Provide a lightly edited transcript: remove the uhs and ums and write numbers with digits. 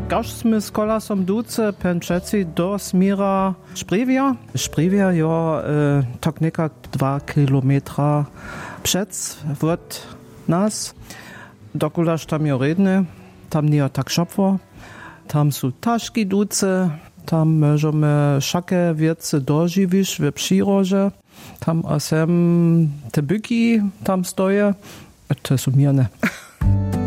Kaž sme s kolasom duce penčeci do smíra Šprivia. Šprivia je tak neka 2 kilometra přec od nás. Dokulaž tam je redne, tam nie je tak šopvo. Tam sú tašky duce, tam môžeme všaké věci doživiš v přírože. Tam asem te byky tam stoje. To sú mirne.